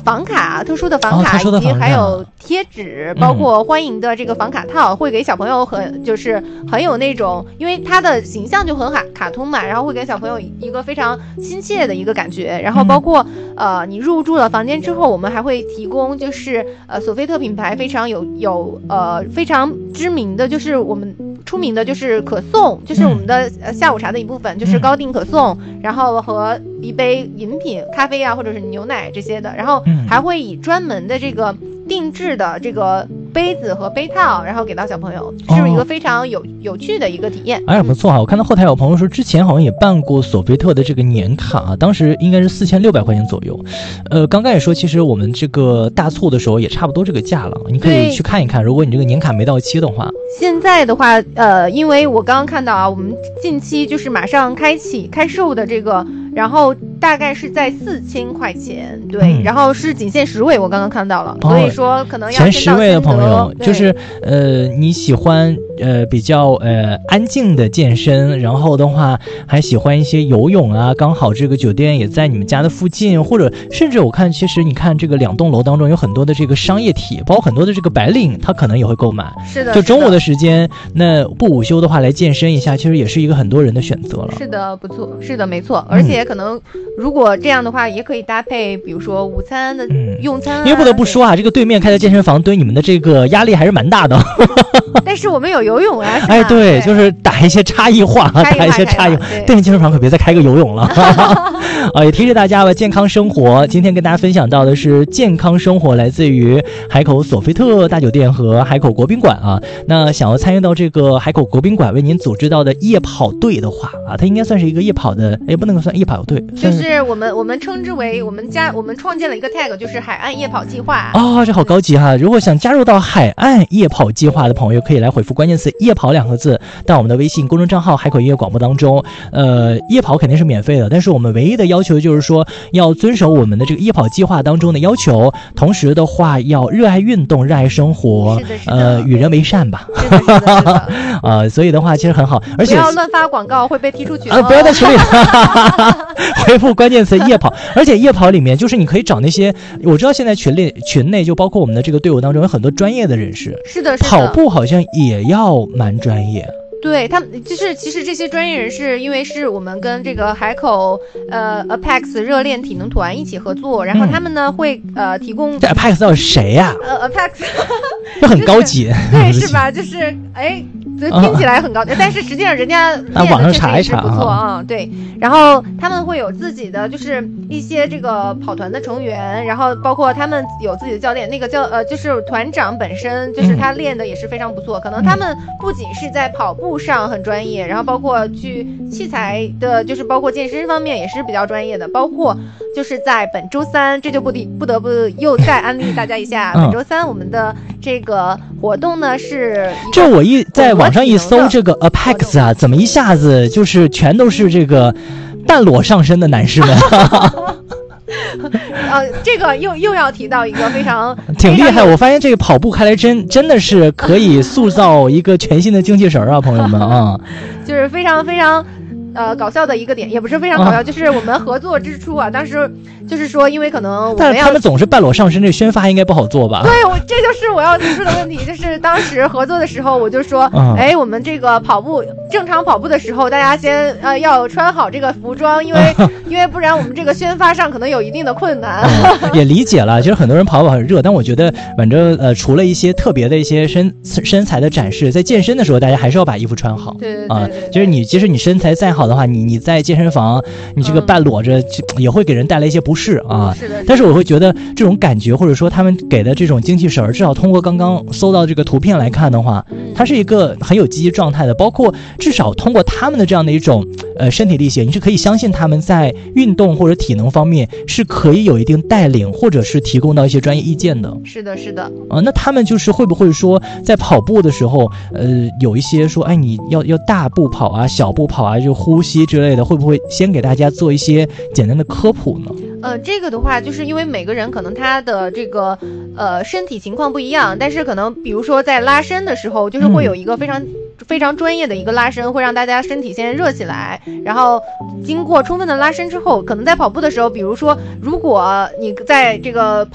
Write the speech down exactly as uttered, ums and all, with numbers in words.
房卡，特殊的房卡， 哦、 以及还有贴纸，包括欢迎的这个房卡套，嗯、会给小朋友很就是很有那种，因为他的形象就很卡卡通嘛，然后会给小朋友一个非常亲切的一个感觉。然后包括、嗯、呃，你入住了房间之后，我们还会提供就是呃索菲特品牌非常有有呃非常知名的就是我们。出名的就是可颂，就是我们的呃下午茶的一部分，嗯、就是高定可颂，然后和一杯饮品，咖啡啊或者是牛奶这些的，然后还会以专门的这个定制的这个杯子和杯套，然后给到小朋友，是一个非常有、哦、有趣的一个体验。 哎呀，不错哈！我看到后台有朋友说，之前好像也办过索菲特的这个年卡，当时应该是四千六百块钱左右。呃，刚刚也说，其实我们这个大促的时候也差不多这个价了，你可以去看一看。如果你这个年卡没到期的话， 现在的话，呃，因为我刚刚看到啊，我们近期就是马上开启开售的这个。然后大概是在四千块钱，对、嗯，然后是仅限十位，我刚刚看到了，哦、所以说可能要前十位的朋友，就是呃你喜欢呃比较呃安静的健身，然后的话还喜欢一些游泳啊，刚好这个酒店也在你们家的附近，或者甚至我看其实你看这个两栋楼当中有很多的这个商业体，包括很多的这个白领，他可能也会购买， 是的， 就中午的时间，那不午休的话来健身一下，其实也是一个很多人的选择了。 是的，不错，是的，没错，而且。可能如果这样的话也可以搭配比如说午餐的用餐、啊嗯、因为不得不说啊，这个对面开的健身房对你们的这个压力还是蛮大的但是我们有游泳啊， 哎 对, 对就是打一些差异化打一些差异化对面健身房可别再开个游泳了啊，也提示大家吧，健康生活今天跟大家分享到的是健康生活来自于海口索菲特大酒店和海口国宾馆啊。那想要参与到这个海口国宾馆为您组织到的夜跑队的话啊，它应该算是一个夜跑的，也不能算夜跑对， 就是我们我们称之为我们家我们创建了一个 tag， 就是海岸夜跑计划。 哦，这好高级哈！如果想加入到海岸夜跑计划的朋友，可以来回复关键词夜跑两个字到我们的微信公众账号海口音乐广播当中。呃，夜跑肯定是免费的，但是我们唯一的要求就是说要遵守我们的这个夜跑计划当中的要求，同时的话要热爱运动，热爱生活， 是的是的呃，与人为善吧。 是的是的是的呃，所以的话其实很好，而且不要乱发广告会被踢出群、哦呃、不要在群里回复关键词夜跑，而且夜跑里面就是你可以找那些，我知道现在群里群内就包括我们的这个队伍当中有很多专业的人士， 是的，是的， 跑步好像也要蛮专业。 对他们就是其实这些专业人士，因为是我们跟这个海口呃 Apex 热恋体能团一起合作，然后他们呢、嗯、会呃提供。 这 Apex 到底是谁呀、 啊？呃 Apex 这很高级， 对是吧？就是哎。听起来很高、哦、但是实际上人家练的网上查一查不错啊、嗯，对。然后他们会有自己的，就是一些这个跑团的成员，然后包括他们有自己的教练，那个教呃就是团长本身就是他练的也是非常不错、嗯。可能他们不仅是在跑步上很专业，然后包括去器材的，就是包括健身方面也是比较专业的，包括就是在本周三，这就不得不得不又再安利大家一下，嗯、本周三我们的这个活动呢是这我一在网。网上一搜这个 Apex 啊，怎么一下子就是全都是这个半裸上身的男士们？ 呃，这个又又要提到一个非常挺厉害，我发现这个跑步看来真真的是可以塑造一个全新的精气神啊，朋友们啊， 就是非常非常。呃，搞笑的一个点也不是非常搞笑、啊，就是我们合作之初啊，当时就是说，因为可能我们但是他们总是半裸上身，这宣发应该不好做吧？ 对，我这就是我要提出的问题，就是当时合作的时候，我就说，哎、嗯，我们这个跑步正常跑步的时候，大家先呃要穿好这个服装，因为、啊、因为不然我们这个宣发上可能有一定的困难。 嗯、也理解了，其实很多人跑跑很热，但我觉得反正呃除了一些特别的一些身身材的展示，在健身的时候，大家还是要把衣服穿好。 对对 对, 对, 对, 对、 啊，就是你即使你身材再好的话，你你在健身房，你这个半裸着、嗯、也会给人带来一些不适啊。 是的。 但是我会觉得这种感觉，或者说他们给的这种精气神，至少通过刚刚搜到这个图片来看的话，它是一个很有积极状态的。包括至少通过他们的这样的一种呃身体力行，你是可以相信他们在运动或者体能方面是可以有一定带领，或者是提供到一些专业意见的。 是的，是的。 啊，那他们就是会不会说在跑步的时候，呃，有一些说，哎，你要要大步跑啊、小步跑啊，就呼吸之类的，会不会先给大家做一些简单的科普呢？ 呃，这个的话，就是因为每个人可能他的这个呃身体情况不一样，但是可能比如说在拉伸的时候，就是会有一个非常、嗯、非常专业的一个拉伸，会让大家身体先热起来，然后经过充分的拉伸之后，可能在跑步的时候，比如说如果你在这个